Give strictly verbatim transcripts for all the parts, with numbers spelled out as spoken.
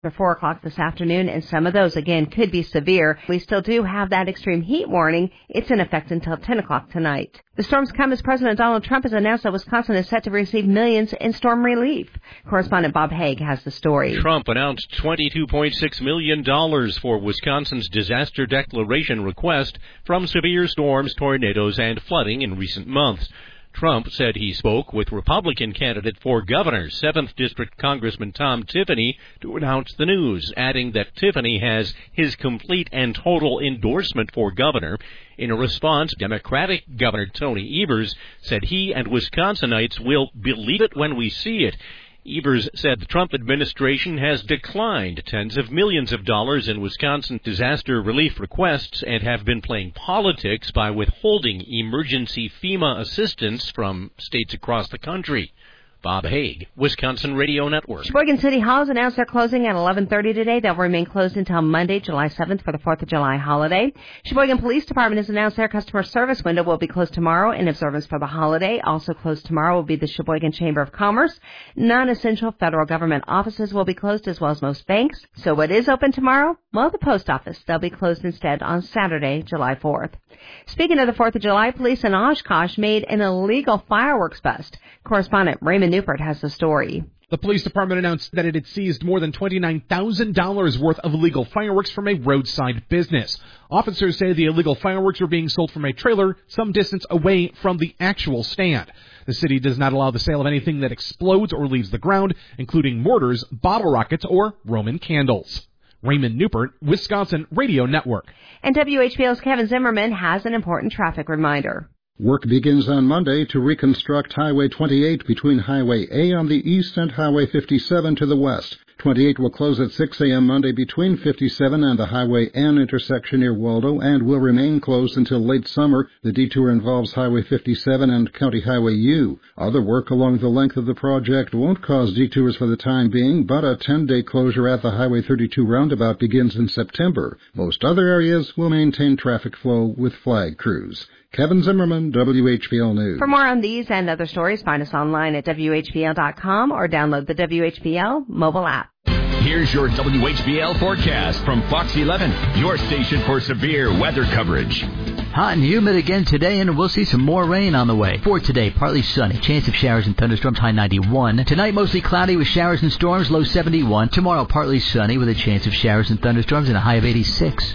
At four o'clock this afternoon, and some of those, again, could be severe. We still do have that extreme heat warning. It's in effect until ten o'clock tonight. The storms come as President Donald Trump has announced that Wisconsin is set to receive millions in storm relief. Correspondent Bob Haig has the story. Trump announced twenty-two point six million dollars for Wisconsin's disaster declaration request from severe storms, tornadoes, and flooding in recent months. Trump said he spoke with Republican candidate for governor, seventh District Congressman Tom Tiffany, to announce the news, adding that Tiffany has his complete and total endorsement for governor. In a response, Democratic Governor Tony Evers said he and Wisconsinites will believe it when we see it. Evers said the Trump administration has declined tens of millions of dollars in Wisconsin disaster relief requests and have been playing politics by withholding emergency FEMA assistance from states across the country. Bob Haig, Wisconsin Radio Network. Sheboygan City Hall has announced they're closing at eleven thirty today. They'll remain closed until Monday, July seventh for the fourth of July holiday. Sheboygan Police Department has announced their customer service window will be closed tomorrow in observance for the holiday. Also closed tomorrow will be the Sheboygan Chamber of Commerce. Non-essential federal government offices will be closed as well as most banks. So what is open tomorrow? Well, the post office. They'll be closed instead on Saturday, July fourth. Speaking of the fourth of July, police in Oshkosh made an illegal fireworks bust. Correspondent Raymond Newport has the story. The police department announced that it had seized more than twenty-nine thousand dollars worth of illegal fireworks from a roadside business. Officers say the illegal fireworks were being sold from a trailer some distance away from the actual stand. The city does not allow the sale of anything that explodes or leaves the ground, including mortars, bottle rockets, or Roman candles. Raymond Newport, Wisconsin Radio Network. And W H B L's Kevin Zimmerman has an important traffic reminder. Work begins on Monday to reconstruct Highway twenty-eight between Highway A on the east and Highway fifty-seven to the west. twenty-eight will close at six a.m. Monday between fifty-seven and the Highway N intersection near Waldo and will remain closed until late summer. The detour involves Highway fifty-seven and County Highway U. Other work along the length of the project won't cause detours for the time being, but a ten-day closure at the Highway thirty-two roundabout begins in September. Most other areas will maintain traffic flow with flag crews. Kevin Zimmerman, W H B L News. For more on these and other stories, find us online at W H B L dot com or download the W H B L mobile app. Here's your W H B L forecast from Fox eleven, your station for severe weather coverage. Hot and humid again today, and we'll see some more rain on the way. For today, partly sunny, chance of showers and thunderstorms, high ninety-one. Tonight, mostly cloudy with showers and storms, low seventy-one. Tomorrow, partly sunny with a chance of showers and thunderstorms and a high of eighty-six.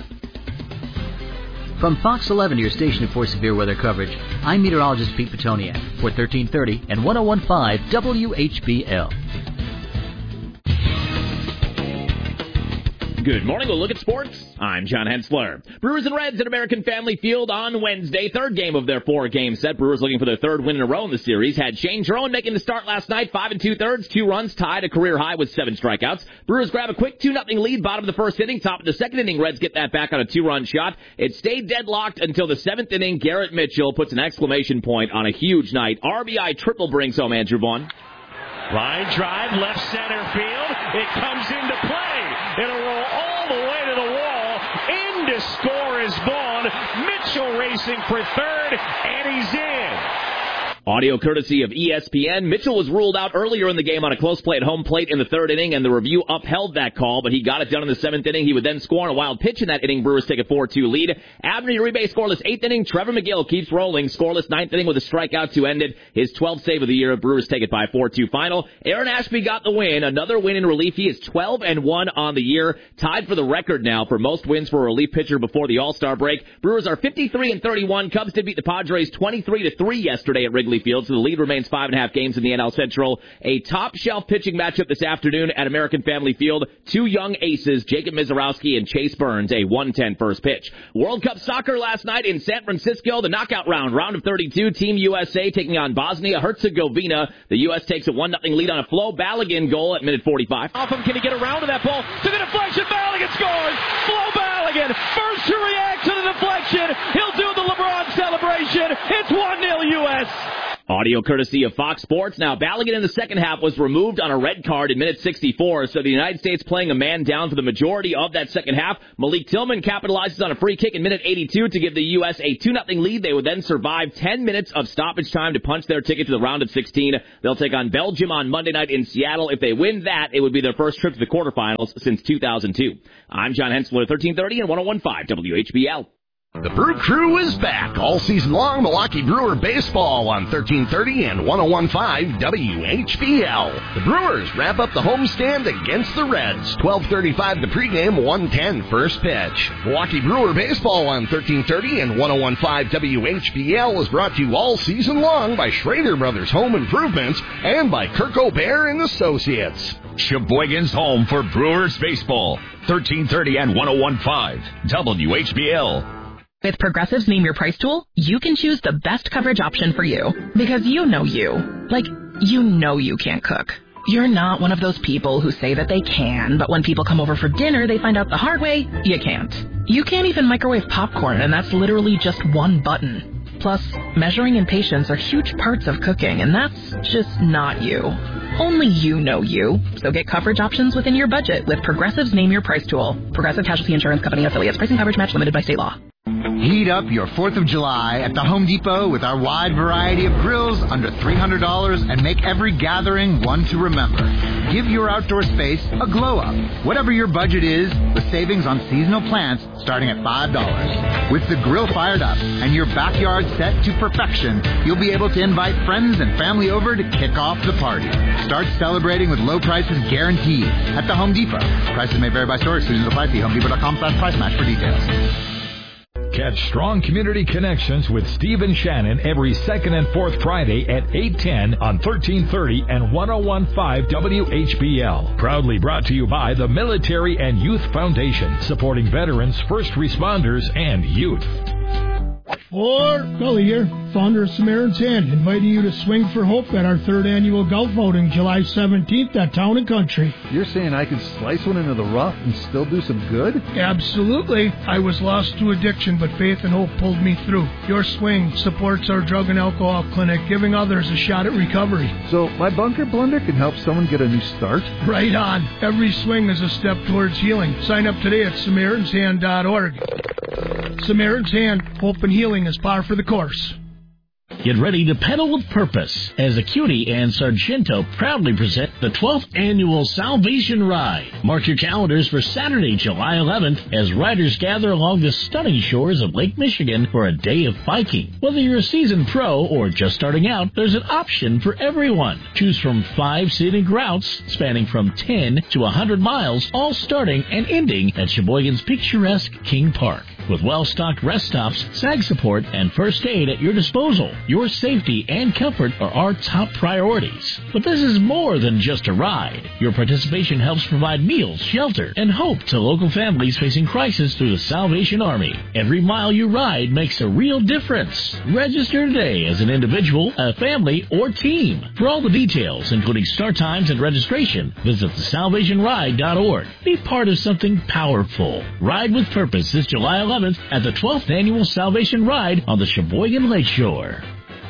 From Fox eleven, your station for severe weather coverage, I'm meteorologist Pete Petoniak for thirteen thirty and one oh one point five W H B L. Good morning. We'll look at sports. I'm John Hensler. Brewers and Reds at American Family Field on Wednesday. Third game of their four-game set. Brewers looking for their third win in a row in the series. Had Shane Jerome making the start last night. Five and two-thirds. Two runs. Tied a career high with seven strikeouts. Brewers grab a quick two nothing lead. Bottom of the first inning. Top of the second inning. Reds get that back on a two-run shot. It stayed deadlocked until the seventh inning. Garrett Mitchell puts an exclamation point on a huge night. R B I triple brings home Andrew Vaughn. Line drive, left center field. It comes into play. It'll roll all the way to the wall. In to score is Vaughn. Mitchell racing for third, and he's in. Audio courtesy of E S P N. Mitchell was ruled out earlier in the game on a close play at home plate in the third inning, and the review upheld that call, but he got it done in the seventh inning. He would then score on a wild pitch in that inning. Brewers take a four two lead. Abner Uribe scoreless eighth inning. Trevor McGill keeps rolling. Scoreless ninth inning with a strikeout to end it. His twelfth save of the year. Brewers take it by four two final. Aaron Ashby got the win. Another win in relief. He is twelve and one on the year. Tied for the record now for most wins for a relief pitcher before the All-Star break. Brewers are fifty-three and thirty-one. Cubs did beat the Padres twenty-three to three yesterday at Wrigley Field, so the lead remains five and a half games in the N L Central. A top-shelf pitching matchup this afternoon at American Family Field. Two young aces, Jacob Mizorowski and Chase Burns, a one ten first pitch. World Cup soccer last night in San Francisco, the knockout round, round of thirty-two. Team U S A taking on Bosnia-Herzegovina. The U S takes a one nothing lead on a Flo Balogun goal at minute forty-five. Off him, can he get around to that ball? To the deflection, Balogun scores! Flo Balogun, first to react to the deflection. He'll do the LeBron celebration. It's one nil U S Audio courtesy of Fox Sports. Now, Balogun in the second half was removed on a red card in minute sixty-four, so the United States playing a man down for the majority of that second half. Malik Tillman capitalizes on a free kick in minute eighty-two to give the U S a two nothing lead. They would then survive ten minutes of stoppage time to punch their ticket to the round of sixteen. They'll take on Belgium on Monday night in Seattle. If they win that, it would be their first trip to the quarterfinals since two thousand two. I'm John Hensler at thirteen thirty and one oh one point five W H B L. The Brew Crew is back all season long. Milwaukee Brewer baseball on thirteen thirty and one oh one point five W H B L. The Brewers wrap up the homestand against the Reds. twelve thirty-five the pregame, one ten first pitch. Milwaukee Brewer baseball on thirteen thirty and one oh one point five W H B L is brought to you all season long by Schrader Brothers Home Improvements and by Kirk O'Bear and Associates. Sheboygan's home for Brewers baseball. thirteen thirty and one oh one point five W H B L. With Progressive's Name Your Price tool, you can choose the best coverage option for you. Because you know you. Like, you know you can't cook. You're not one of those people who say that they can, but when people come over for dinner, they find out the hard way, you can't. You can't even microwave popcorn, and that's literally just one button. Plus, measuring and patience are huge parts of cooking, and that's just not you. Only you know you. So get coverage options within your budget with Progressive's Name Your Price tool. Progressive Casualty Insurance Company affiliates. Pricing coverage match limited by state law. Heat up your fourth of July at the Home Depot with our wide variety of grills under three hundred dollars and make every gathering one to remember. Give your outdoor space a glow up. Whatever your budget is, with savings on seasonal plants starting at five dollars. With the grill fired up and your backyard set to perfection, you'll be able to invite friends and family over to kick off the party. Start celebrating with low prices guaranteed at the Home Depot. Prices may vary by store. Exclusions apply. See homedepot.com slash price match for details. Catch Strong Community Connections with Steve and Shannon every second and fourth Friday at eight ten on thirteen thirty and one oh one point five W H B L. Proudly brought to you by the Military and Youth Foundation, supporting veterans, first responders, and youth. Or, Billy here, founder of Samaritan's Hand, inviting you to swing for hope at our third annual golf voting, July seventeenth at Town and Country. You're saying I could slice one into the rough and still do some good? Absolutely. I was lost to addiction, but faith and hope pulled me through. Your swing supports our drug and alcohol clinic, giving others a shot at recovery. So my bunker blunder can help someone get a new start? Right on. Every swing is a step towards healing. Sign up today at Samaritans Hand dot org. Samaritan's Hand, hope and healing is par for the course. Get ready to pedal with purpose as Acuity and Sargento proudly present the twelfth Annual Salvation Ride. Mark your calendars for Saturday, July eleventh, as riders gather along the stunning shores of Lake Michigan for a day of biking. Whether you're a seasoned pro or just starting out, there's an option for everyone. Choose from five scenic routes spanning from ten to one hundred miles, all starting and ending at Sheboygan's picturesque King Park. With well-stocked rest stops, sag support, and first aid at your disposal, your safety and comfort are our top priorities. But this is more than just a ride. Your participation helps provide meals, shelter, and hope to local families facing crisis through the Salvation Army. Every mile you ride makes a real difference. Register today as an individual, a family, or team. For all the details, including start times and registration, visit the salvation ride dot org. Be part of something powerful. Ride with purpose this July eleventh at the twelfth Annual Salvation Ride on the Sheboygan Lakeshore.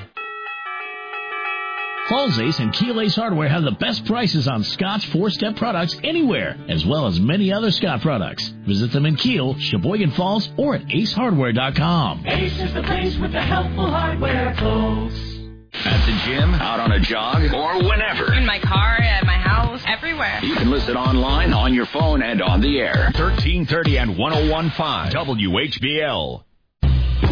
Falls Ace and Keel Ace Hardware have the best prices on Scott's four-step products anywhere, as well as many other Scott products. Visit them in Keel, Sheboygan Falls, or at ace hardware dot com. Ace is the place with the helpful hardware, folks. At the gym, out on a jog, or whenever. In my car, at my house, everywhere. You can listen online, on your phone, and on the air. thirteen thirty and one oh one point five W H B L.